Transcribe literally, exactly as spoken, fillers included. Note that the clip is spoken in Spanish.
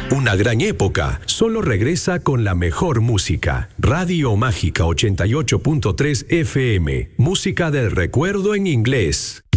Una gran época solo regresa con la mejor música. Radio Mágica ochenta y ocho punto tres F M. Música del recuerdo en inglés.